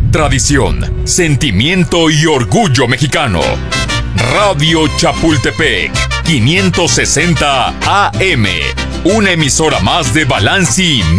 tradición, sentimiento y orgullo mexicano. Radio Chapultepec, 560 AM, una emisora más de Balanci